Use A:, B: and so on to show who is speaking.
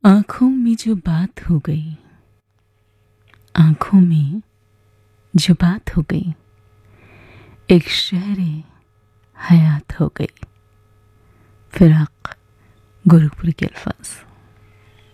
A: आंखों में जो बात हो गई, आंखों में जो बात हो गई, एक शहरे हयात हो गई। फिराक, गोरखपुरी के अल्फाज।